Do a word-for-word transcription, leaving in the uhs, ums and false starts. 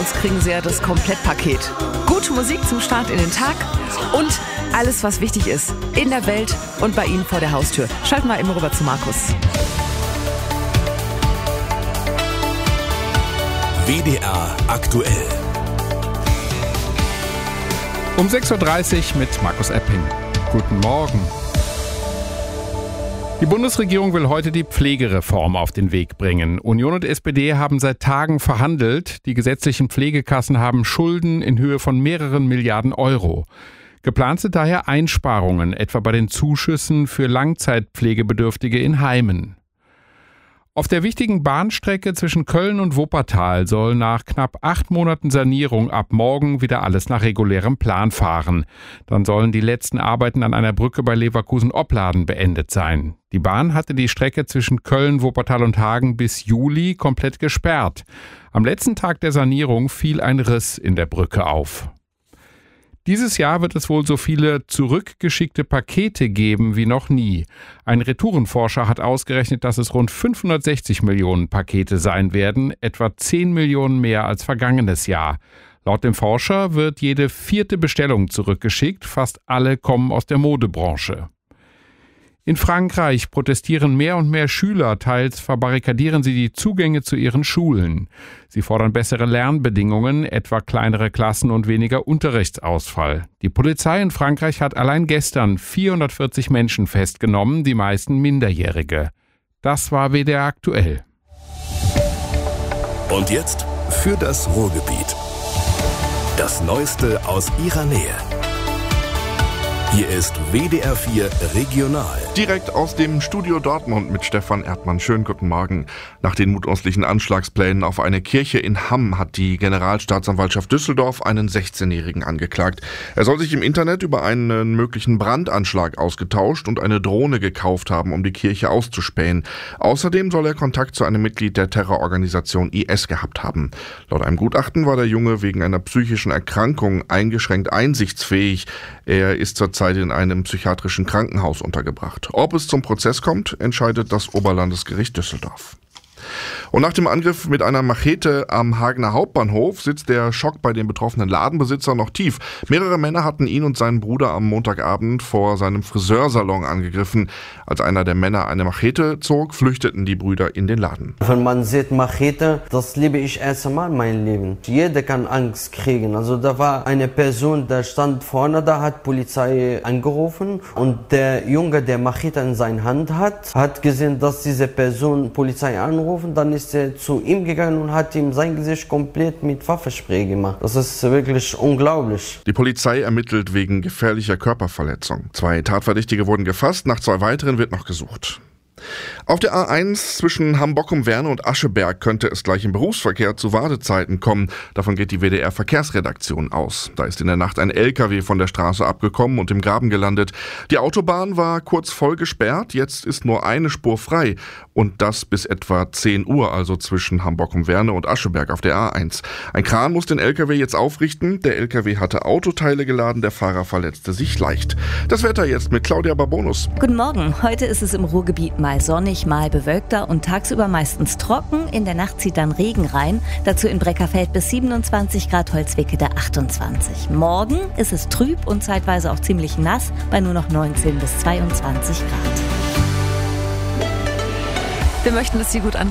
Markus kriegen Sie ja das Komplettpaket. Gute Musik zum Start in den Tag und alles, was wichtig ist in der Welt und bei Ihnen vor der Haustür. Schalten wir immer rüber zu Markus. W D R aktuell. Um sechs Uhr dreißig mit Markus Epping. Guten Morgen. Die Bundesregierung will heute die Pflegereform auf den Weg bringen. Union und S P D haben seit Tagen verhandelt. Die gesetzlichen Pflegekassen haben Schulden in Höhe von mehreren Milliarden Euro. Geplant sind daher Einsparungen, etwa bei den Zuschüssen für Langzeitpflegebedürftige in Heimen. Auf der wichtigen Bahnstrecke zwischen Köln und Wuppertal soll nach knapp acht Monaten Sanierung ab morgen wieder alles nach regulärem Plan fahren. Dann sollen die letzten Arbeiten an einer Brücke bei Leverkusen-Opladen beendet sein. Die Bahn hatte die Strecke zwischen Köln, Wuppertal und Hagen bis Juli komplett gesperrt. Am letzten Tag der Sanierung fiel ein Riss in der Brücke auf. Dieses Jahr wird es wohl so viele zurückgeschickte Pakete geben wie noch nie. Ein Retourenforscher hat ausgerechnet, dass es rund fünfhundertsechzig Millionen Pakete sein werden, etwa zehn Millionen mehr als vergangenes Jahr. Laut dem Forscher wird jede vierte Bestellung zurückgeschickt, fast alle kommen aus der Modebranche. In Frankreich protestieren mehr und mehr Schüler, teils verbarrikadieren sie die Zugänge zu ihren Schulen. Sie fordern bessere Lernbedingungen, etwa kleinere Klassen und weniger Unterrichtsausfall. Die Polizei in Frankreich hat allein gestern vierhundertvierzig Menschen festgenommen, die meisten Minderjährige. Das war W D R aktuell. Und jetzt für das Ruhrgebiet. Das Neueste aus Ihrer Nähe. Hier ist W D R vier Regional. Direkt aus dem Studio Dortmund mit Stefan Erdmann. Schönen guten Morgen. Nach den mutmaßlichen Anschlagsplänen auf eine Kirche in Hamm hat die Generalstaatsanwaltschaft Düsseldorf einen sechzehnjährigen angeklagt. Er soll sich im Internet über einen möglichen Brandanschlag ausgetauscht und eine Drohne gekauft haben, um die Kirche auszuspähen. Außerdem soll er Kontakt zu einem Mitglied der Terrororganisation I S gehabt haben. Laut einem Gutachten war der Junge wegen einer psychischen Erkrankung eingeschränkt einsichtsfähig. Er ist zurzeit in einem psychiatrischen Krankenhaus untergebracht. Ob es zum Prozess kommt, entscheidet das Oberlandesgericht Düsseldorf. Und nach dem Angriff mit einer Machete am Hagener Hauptbahnhof sitzt der Schock bei den betroffenen Ladenbesitzer noch tief. Mehrere Männer hatten ihn und seinen Bruder am Montagabend vor seinem Friseursalon angegriffen. Als einer der Männer eine Machete zog, flüchteten die Brüder in den Laden. Wenn man sieht Machete, das liebe ich erst einmal mein Leben. Jeder kann Angst kriegen. Also da war eine Person, der stand vorne, da hat Polizei angerufen und der Junge, der Machete in seiner Hand hat, hat gesehen, dass diese Person Polizei anruft. Dann ist er zu ihm gegangen und hat ihm sein Gesicht komplett mit Pfefferspray gemacht. Das ist wirklich unglaublich. Die Polizei ermittelt wegen gefährlicher Körperverletzung. Zwei Tatverdächtige wurden gefasst, nach zwei weiteren wird noch gesucht. Auf der A eins zwischen Hamburg-Werne und Ascheberg könnte es gleich im Berufsverkehr zu Wartezeiten kommen. Davon geht die W D R-Verkehrsredaktion aus. Da ist in der Nacht ein L K W von der Straße abgekommen und im Graben gelandet. Die Autobahn war kurz voll gesperrt, jetzt ist nur eine Spur frei. Und das bis etwa zehn Uhr, also zwischen Hamburg-Werne und Ascheberg auf der A eins. Ein Kran muss den L K W jetzt aufrichten. Der L K W hatte Autoteile geladen, der Fahrer verletzte sich leicht. Das Wetter jetzt mit Claudia Barbonus. Guten Morgen, heute ist es im Ruhrgebiet mal sonnig, mal bewölkter und tagsüber meistens trocken. In der Nacht zieht dann Regen rein. Dazu in Breckerfeld bis siebenundzwanzig Grad, Holzwickede achtundzwanzig. Morgen ist es trüb und zeitweise auch ziemlich nass bei nur noch neunzehn bis zweiundzwanzig Grad. Wir möchten, dass Sie gut an